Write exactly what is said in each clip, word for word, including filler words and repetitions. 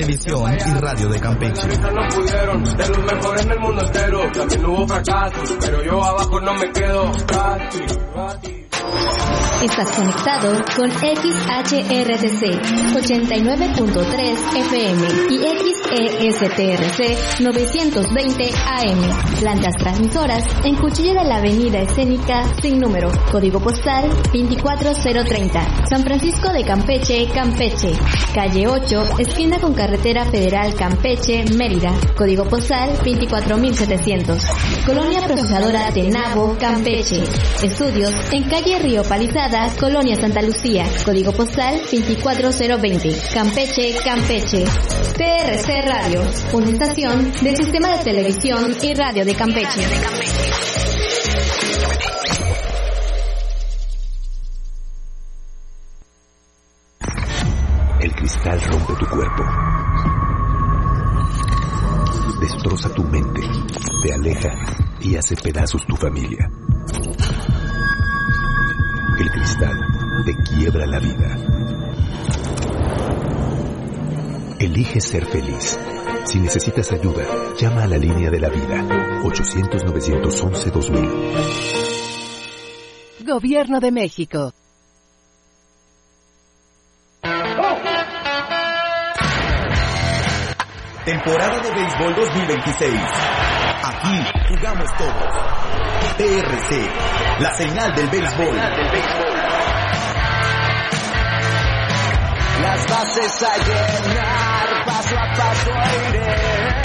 Televisión y Radio de Campeche. No pudieron, de los mejores en el mundo entero. También hubo fracasos, pero yo abajo no me quedo. Estás conectado con X H R T C ochenta y nueve punto tres F M y X E S T R C novecientos veinte A M. Plantas transmisoras en Cuchilla de la Avenida Escénica sin número. Código postal veinticuatro cero treinta. San Francisco de Campeche, Campeche. Calle ocho, esquina con Carretera Federal Campeche, Mérida. Código postal veinticuatro mil setecientos. Colonia Procesadora Tenabo, Campeche. Estudios en calle Río Palizada, Colonia Santa Lucía. Código postal veinticuatro cero veinte. Campeche, Campeche. T R C Radio, una estación del Sistema de Televisión y Radio de Campeche. El cristal rompe tu cuerpo, destroza tu mente, te aleja y hace pedazos tu familia. El cristal te quiebra la vida. Elige ser feliz. Si necesitas ayuda, llama a la línea de la vida, ochocientos novecientos once dos mil. Gobierno de México. Temporada de Béisbol dos mil veintiséis. Aquí jugamos todos. T R C, la señal del béisbol. Las bases a llenar, paso a paso iré.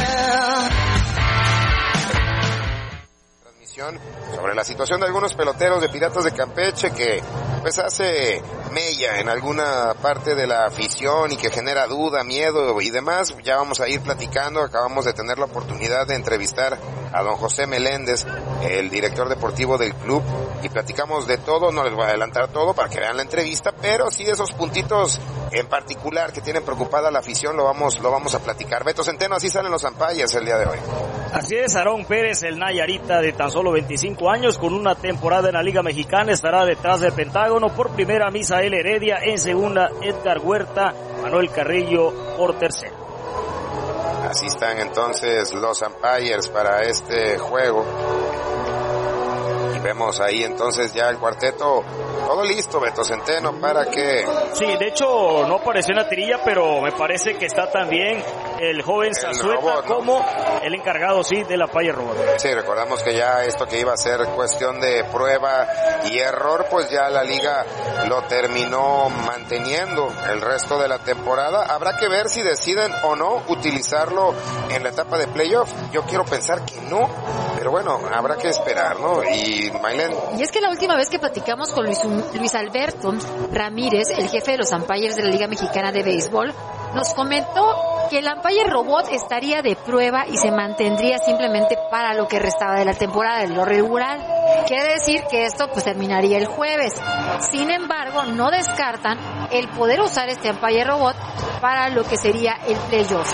Transmisión sobre la situación de algunos peloteros de Piratas de Campeche que pues hace mella en alguna parte de la afición y que genera duda, miedo y demás. Ya vamos a ir platicando. Acabamos de tener la oportunidad de entrevistar a don José Meléndez, el director deportivo del club, y platicamos de todo. No les voy a adelantar todo para que vean la entrevista, pero sí de esos puntitos en particular que tienen preocupada la afición lo vamos lo vamos a platicar. Beto Centeno, así salen los umpires el día de hoy. Así es, Aarón Pérez, el Nayarita de tan solo veinticinco años, con una temporada en la Liga Mexicana, estará detrás del Pentágono. Por primera, Misael Heredia; en segunda, Edgar Huerta; Manuel Carrillo por tercera. Así están entonces los umpires para este juego. Y vemos ahí entonces ya el cuarteto, todo listo, Beto Centeno, para que... Sí, de hecho no apareció en la tirilla, pero me parece que está también el joven Zazueta robot, ¿no?, como el encargado, sí, de la Umpire Robot. Sí, recordamos que ya esto que iba a ser cuestión de prueba y error, pues ya la liga lo terminó manteniendo el resto de la temporada. Habrá que ver si deciden o no utilizarlo en la etapa de playoff. Yo quiero pensar que no, pero bueno, habrá que esperar, ¿no? Y Maylén. Y es que la última vez que platicamos con Luis, Luis Alberto Ramírez, el jefe de los umpires de la Liga Mexicana de Béisbol, nos comentó que el umpire robot estaría de prueba y se mantendría simplemente para lo que restaba de la temporada, de lo regular. Quiere decir que esto pues terminaría el jueves. Sin embargo, no descartan el poder usar este umpire robot para lo que sería el playoff.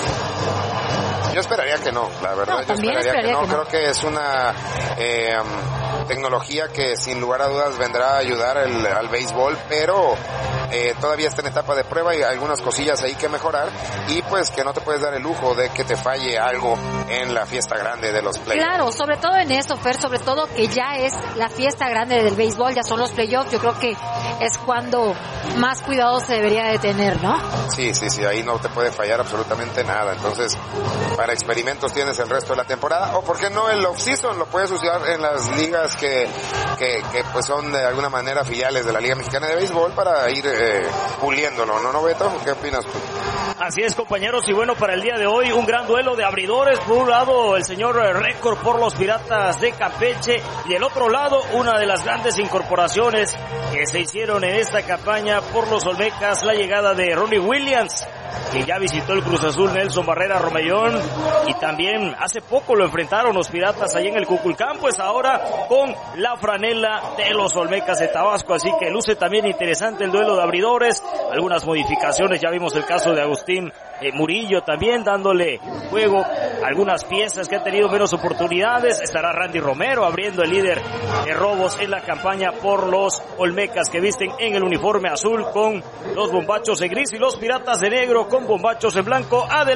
Yo esperaría que no, la verdad, no, yo esperaría, esperaría que, no. que no. Creo que es una eh, um, tecnología que sin lugar a dudas vendrá a ayudar el, al béisbol, pero eh, todavía está en etapa de prueba y hay algunas cosillas ahí que mejorar, y pues que no te puedes dar el lujo de que te falle algo en la fiesta grande de los playoffs. Claro, sobre todo en esto, Fer, sobre todo que ya es la fiesta grande del béisbol, ya son los playoffs, yo creo que es cuando más cuidado se debería de tener, ¿no? Sí, sí, sí, ahí no te puede fallar absolutamente nada, entonces para experimentos tienes el resto de la temporada, o por qué no el off-season, lo puedes usar en las ligas que, que, que pues son de alguna manera filiales de la Liga Mexicana de Béisbol para ir eh, puliéndolo, ¿no, no, Beto? ¿Qué opinas tú? Así es, compañeros, y bueno, para el día de hoy un gran duelo de abridores. Por un lado el señor Récord por los Piratas de Campeche, y del otro lado una de las grandes incorporaciones que se hicieron en esta campaña por los Olmecas, la llegada de Ronnie Williams, que ya visitó el Cruz Azul, Nelson Barrera Romellón, y también hace poco lo enfrentaron los Piratas allí en el Cuculcán, pues ahora con la franela de los Olmecas de Tabasco, así que luce también interesante el duelo de abridores. Algunas modificaciones, ya vimos el caso de Agustín eh, Murillo también dándole juego, algunas piezas que han tenido menos oportunidades. Estará Randy Romero abriendo, el líder de robos en la campaña por los Olmecas, que visten en el uniforme azul con los bombachos en gris y los Piratas de negro con bombachos en blanco. Adelante.